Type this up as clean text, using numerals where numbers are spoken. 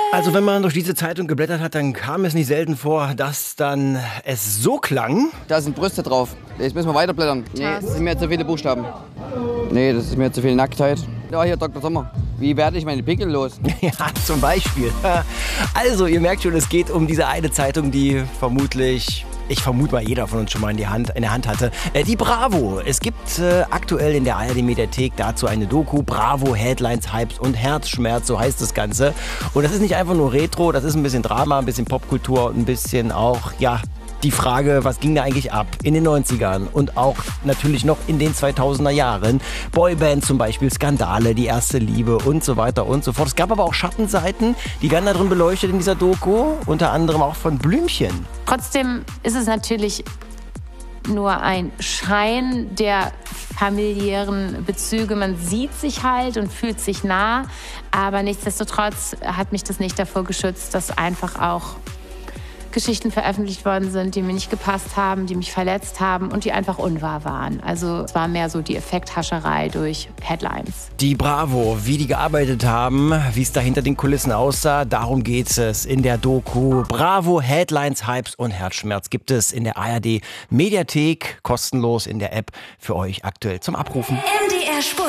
Also wenn man durch diese Zeitung geblättert hat, dann kam es nicht selten vor, dass dann es so klang. Da sind Brüste drauf. Jetzt müssen wir weiterblättern. Nee, das sind mir zu viele Buchstaben. Nee, das ist mir zu viel Nacktheit. Ja, hier, Dr. Sommer. Wie werde ich meine Pickel los? Ja, zum Beispiel. Also, ihr merkt schon, es geht um diese eine Zeitung, die vermutlich, ich vermute mal, jeder von uns schon mal in der Hand hatte. Die Bravo. Es gibt aktuell in der ARD-Mediathek dazu eine Doku. Bravo, Headlines, Hypes und Herzschmerz, so heißt das Ganze. Und das ist nicht einfach nur Retro, das ist ein bisschen Drama, ein bisschen Popkultur und ein bisschen auch, ja, die Frage, was ging da eigentlich ab in den 90ern und auch natürlich noch in den 2000er Jahren. Boybands zum Beispiel, Skandale, die erste Liebe und so weiter und so fort. Es gab aber auch Schattenseiten, die werden da drin beleuchtet in dieser Doku, unter anderem auch von Blümchen. Trotzdem ist es natürlich nur ein Schein der familiären Bezüge. Man sieht sich halt und fühlt sich nah, aber nichtsdestotrotz hat mich das nicht davor geschützt, dass einfach auch Geschichten veröffentlicht worden sind, die mir nicht gepasst haben, die mich verletzt haben und die einfach unwahr waren. Also es war mehr so die Effekthascherei durch Headlines. Die Bravo, wie die gearbeitet haben, wie es da hinter den Kulissen aussah, darum geht es in der Doku. Bravo, Headlines, Hypes und Herzschmerz gibt es in der ARD Mediathek, kostenlos in der App für euch aktuell zum Abrufen. MDR Sport.